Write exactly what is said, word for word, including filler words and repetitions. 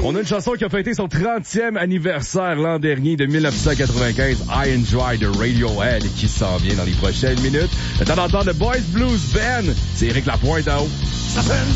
On a une chanson qui a fêté son trentième anniversaire l'an dernier de dix-neuf cent quatre-vingt-quinze, I Enjoy de Radiohead, qui s'en vient dans les prochaines minutes. Le temps d'entendre le Boys Blues Band, c'est Éric Lapointe en haut. Ça fait une